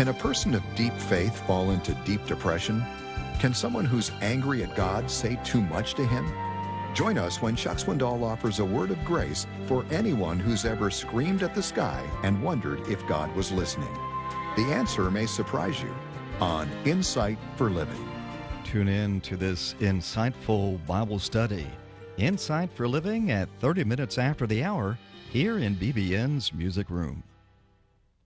Can a person of deep faith fall into deep depression? Can someone who's angry at God say too much to him? Join us when Chuck Swindoll offers a word of grace for anyone who's ever screamed at the sky and wondered if God was listening. The answer may surprise you on Insight for Living. Tune in to this insightful Bible study, Insight for Living, at 30 minutes after the hour here in BBN's Music Room.